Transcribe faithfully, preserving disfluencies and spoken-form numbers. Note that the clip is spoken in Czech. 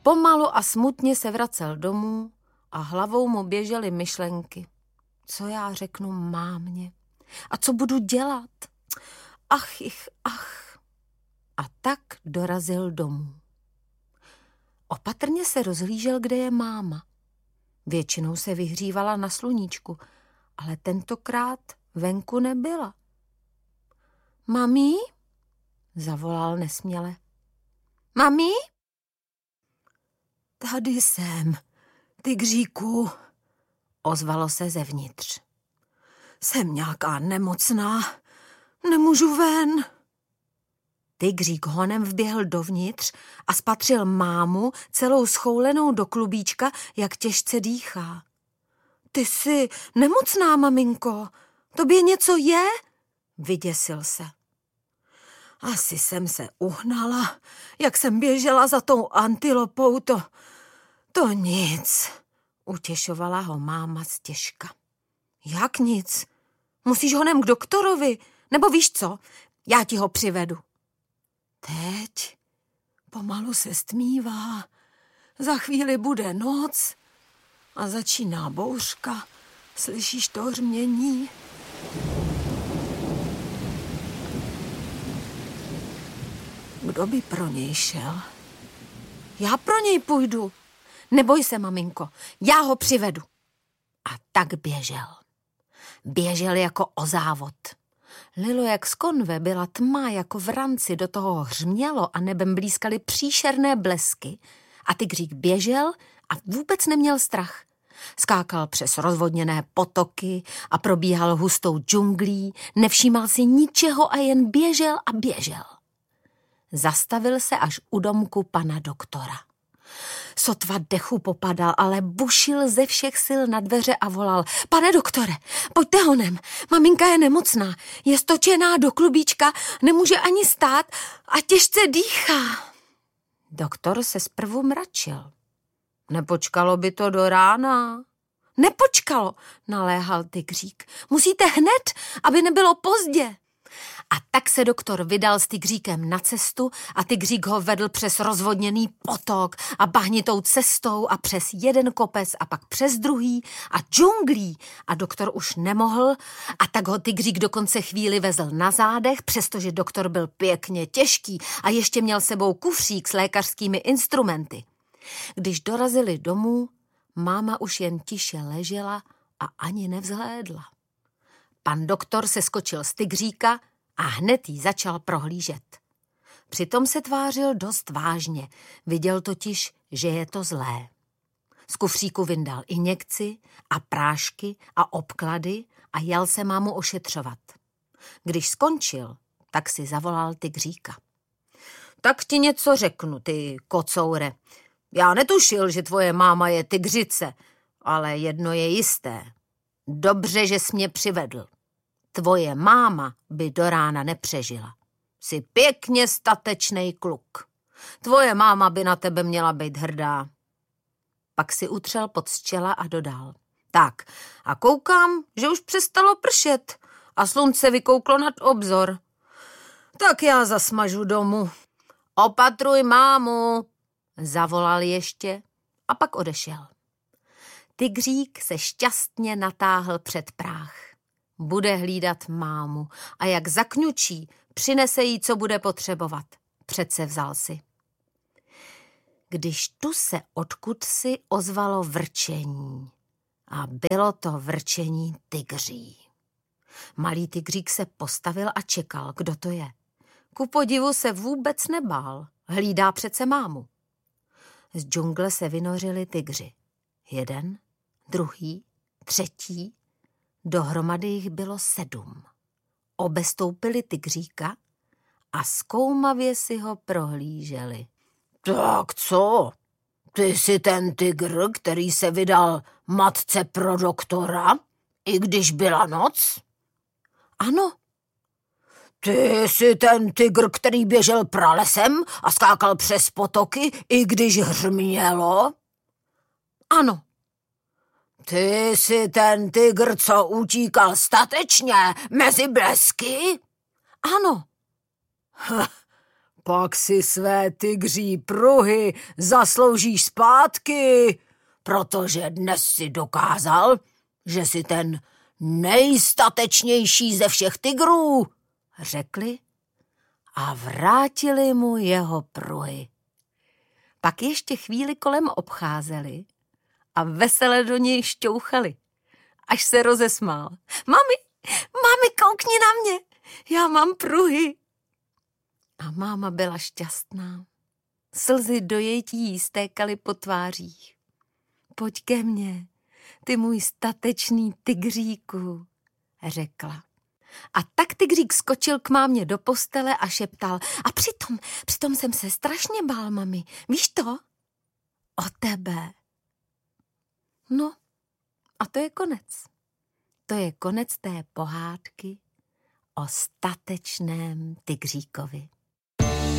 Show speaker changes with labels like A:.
A: Pomalu a smutně se vracel domů a hlavou mu běžely myšlenky. Co já řeknu mámě? A co budu dělat? Ach, ich, ach. A tak dorazil domů. Opatrně se rozhlížel, kde je máma. Většinou se vyhřívala na sluníčku, ale tentokrát venku nebyla. Mami? Zavolal nesměle. Mami? Tady jsem, tygříku, ozvalo se zevnitř. Jsem nějaká nemocná, nemůžu ven. Tygřík honem vběhl dovnitř a spatřil mámu celou schoulenou do klubíčka, jak těžce dýchá. Ty jsi nemocná, maminko, tobě něco je? Vyděsil se. Asi jsem se uhnala, jak jsem běžela za tou antilopou, to, to nic, utěšovala ho máma stěžka. Jak nic? Musíš honem k doktorovi, nebo víš co, já ti ho přivedu. Teď pomalu se stmívá, za chvíli bude noc a začíná bouřka, slyšíš to hřmění? Kdo by pro něj šel? Já pro něj půjdu. Neboj se, maminko, já ho přivedu. A tak běžel. Běžel jako o závod. Lilo jak z konve, byla tma jako v ranci, do toho hřmělo a nebem blízkaly příšerné blesky. A tygřík běžel a vůbec neměl strach. Skákal přes rozvodněné potoky a probíhal hustou džunglí, nevšímal si ničeho a jen běžel a běžel. Zastavil se až u domku pana doktora. Sotva dechu popadal, ale bušil ze všech sil na dveře a volal. Pane doktore, pojďte honem, maminka je nemocná, je stočená do klubíčka, nemůže ani stát a těžce dýchá. Doktor se zprvu mračil. Nepočkalo by to do rána? Nepočkalo, naléhal tygřík. Musíte hned, aby nebylo pozdě. A tak se doktor vydal s tygříkem na cestu a tygřík ho vedl přes rozvodněný potok a bahnitou cestou a přes jeden kopec a pak přes druhý a džunglí a doktor už nemohl a tak ho tygřík dokonce chvíli vezl na zádech, přestože doktor byl pěkně těžký a ještě měl sebou kufřík s lékařskými instrumenty. Když dorazili domů, máma už jen tiše ležela a ani nevzhlédla. Pan doktor se skočil z tygříka a hned jí začal prohlížet. Přitom se tvářil dost vážně, viděl totiž, že je to zlé. Z kufříku vyndal injekci a prášky a obklady a jel se mámu ošetřovat. Když skončil, tak si zavolal tygříka. Tak ti něco řeknu, ty kocoure. Já netušil, že tvoje máma je tygřice, ale jedno je jisté. Dobře, že jsi mě přivedl. Tvoje máma by do rána nepřežila. Jsi pěkně statečnej kluk. Tvoje máma by na tebe měla být hrdá. Pak si utřel pod z čela a dodal. Tak, a koukám, že už přestalo pršet a slunce vykouklo nad obzor. Tak já zasmažu domů. Opatruj mámu, zavolal ještě a pak odešel. Tygřík se šťastně natáhl před práh. Bude hlídat mámu a jak zakňučí, přinese jí, co bude potřebovat. Přece vzal si. Když tu se odkud si ozvalo vrčení a bylo to vrčení tygří. Malý tygřík se postavil a čekal, kdo to je. Ku podivu se vůbec nebál, hlídá přece mámu. Z džungle se vynořili tygři. Jeden, druhý, třetí, dohromady jich bylo sedm. Obestoupili tygříka a zkoumavě si ho prohlíželi. Tak co? Ty jsi ten tygr, který se vydal matce pro doktora, i když byla noc? Ano. Ty jsi ten tygr, který běžel pralesem a skákal přes potoky, i když hřmělo? Ano. Ty jsi ten tygr, co utíkal statečně mezi blesky? Ano.
B: Pak si své tygří pruhy zasloužíš zpátky, protože dnes si dokázal, že jsi ten nejstatečnější ze všech tygrů, řekli a vrátili mu jeho pruhy. Pak ještě chvíli kolem obcházeli a vesele do něj šťouchali, až se rozesmál. Mami, mami, koukni na mě, já mám pruhy. A máma byla šťastná. Slzy dojetí stékaly po tvářích. Pojď ke mně, ty můj statečný tygříku, řekla. A tak tygřík skočil k mámě do postele a šeptal. A přitom, přitom jsem se strašně bál, mami. Víš to? O tebe. No, a to je konec. To je konec té pohádky o statečném tygříkovi.